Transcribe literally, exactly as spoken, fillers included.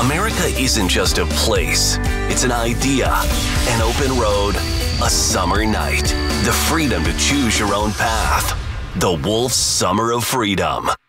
America isn't just a place, it's an idea, an open road, a summer night, the freedom to choose your own path. The Wolf Summer of Freedom.